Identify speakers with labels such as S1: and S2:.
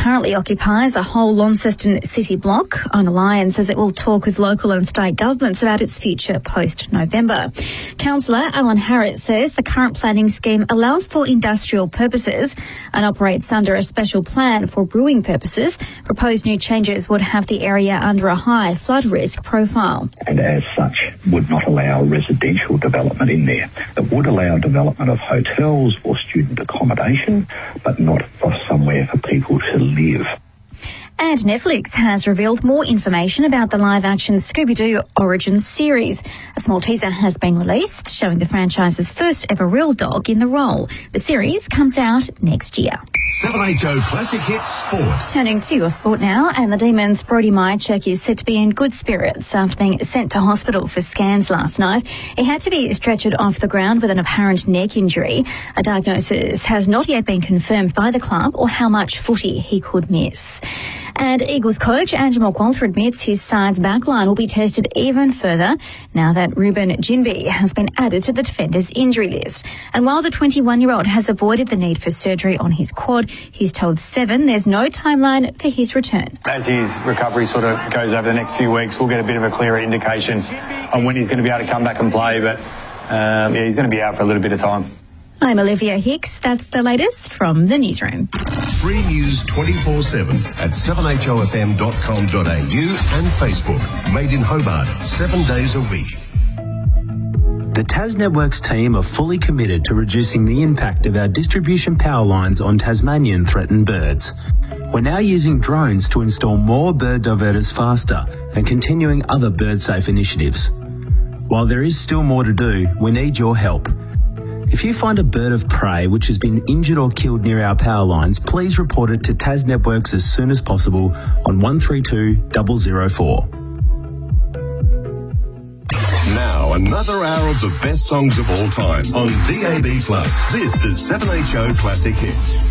S1: currently occupies a whole Launceston city block. Owner Lion says it will talk with local and state governments about its future post-November. Councillor Alan Harris says the current planning scheme allows for industrial purposes and operates under a special plan for brewing purposes. Proposed new changes would have the area under a high flood risk profile.
S2: And as such, would not allow residential development in there. It would allow development of hotels or student accommodation, but not for somewhere for people to live.
S1: And Netflix has revealed more information about the live-action Scooby-Doo Origins series. A small teaser has been released, showing the franchise's first-ever real dog in the role. The series comes out next year.
S3: 7HO Classic Hits Sport.
S1: Turning to your sport now, and the Demons' Brody Myercheck is said to be in good spirits after being sent to hospital for scans last night. He had to be stretchered off the ground with an apparent neck injury. A diagnosis has not yet been confirmed by the club or how much footy he could miss. And Eagles coach Andrew McQualter admits his side's backline will be tested even further now that Ruben Jinbi has been added to the defenders' injury list. And while the 21-year-old has avoided the need for surgery on his quad, he's told Seven there's no timeline for his return.
S4: As his recovery sort of goes over the next few weeks, we'll get a bit of a clearer indication on when he's going to be able to come back and play. But, he's going to be out for a little bit of time.
S1: I'm Olivia Hicks. That's the latest from the newsroom.
S3: Free news 24/7 at 7hofm.com.au and Facebook. Made in Hobart, 7 days a week.
S5: The Tas Networks team are fully committed to reducing the impact of our distribution power lines on Tasmanian threatened birds. We're now using drones to install more bird diverters faster and continuing other bird-safe initiatives. While there is still more to do, we need your help. If you find a bird of prey which has been injured or killed near our power lines, please report it to Tas Networks as soon as possible on 132 004.
S3: Now, another hour of the best songs of all time on DAB+. This is 7HO Classic Hits.